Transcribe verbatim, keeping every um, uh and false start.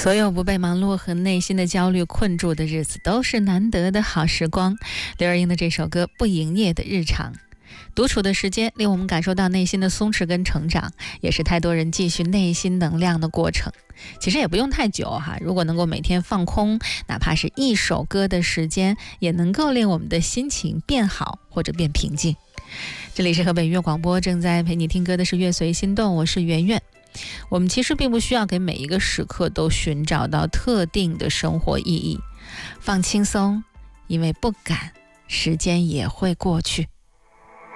所有不被忙碌和内心的焦虑困住的日子，都是难得的好时光。刘若英的这首歌《不营业的日常》，独处的时间令我们感受到内心的松弛跟成长，也是太多人继续内心能量的过程。其实也不用太久哈，如果能够每天放空，哪怕是一首歌的时间，也能够令我们的心情变好或者变平静。这里是河北音乐广播，正在陪你听歌的是乐随心动，我是圆圆。我们其实并不需要给每一个时刻都寻找到特定的生活意义，放轻松，因为不赶，时间也会过去。